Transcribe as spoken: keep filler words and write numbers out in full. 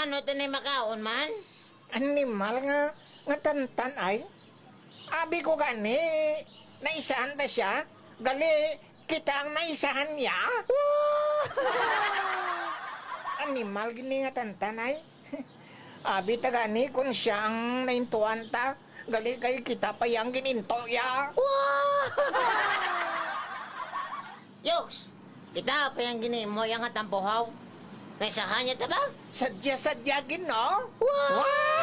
Ano tinay makaon man? Animal nga, nga tantan ay. Abi ko gani, naisahan ta siya, gali, kita ang naisahan niya. Animal gini nga tantan ay. Abi ta gani kung siya ang naintuan ta, gali kay kita pa yang gininto ya. Yoks, kita pa yung gini mo yung nga tampuhaw. Naisahan niya ta ba? Sadya-sadya gin, no? Wow!